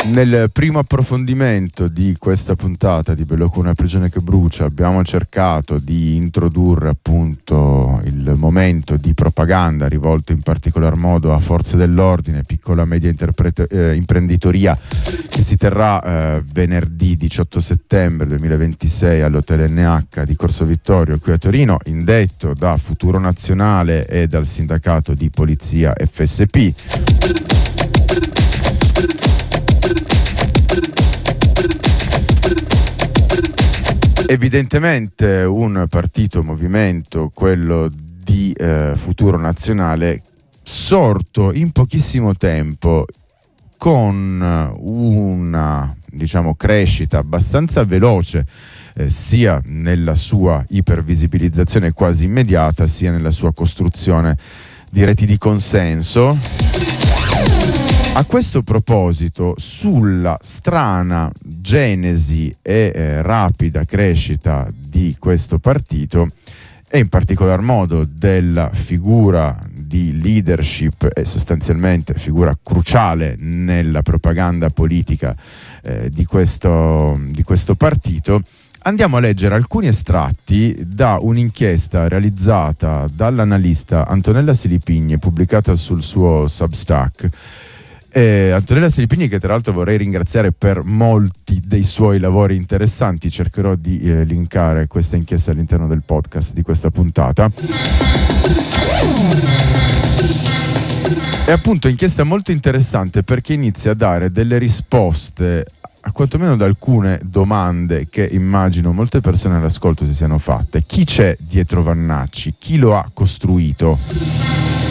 Nel primo approfondimento di questa puntata di Bello come una prigione che brucia abbiamo cercato di introdurre appunto il momento di propaganda rivolto in particolar modo a forze dell'ordine, piccola e media imprenditoria, che si terrà venerdì 18 settembre 2026 all'Hotel NH di Corso Vittorio qui a Torino, indetto da Futuro Nazionale e dal sindacato di polizia FSP. Evidentemente un partito, movimento, quello di Futuro Nazionale, sorto in pochissimo tempo con una, diciamo, crescita abbastanza veloce, sia nella sua ipervisibilizzazione quasi immediata, sia nella sua costruzione di reti di consenso. A questo proposito, sulla strana genesi e rapida crescita di questo partito, e in particolar modo della figura di leadership e sostanzialmente figura cruciale nella propaganda politica di questo partito, andiamo a leggere alcuni estratti da un'inchiesta realizzata dall'analista Antonella Silipigni, pubblicata sul suo Substack. Antonella Silipigni, che tra l'altro vorrei ringraziare per molti dei suoi lavori interessanti. Cercherò di linkare questa inchiesta all'interno del podcast di questa puntata. È appunto inchiesta molto interessante perché inizia a dare delle risposte a quantomeno ad alcune domande che immagino molte persone all'ascolto si siano fatte. Chi c'è dietro Vannacci? Chi lo ha costruito?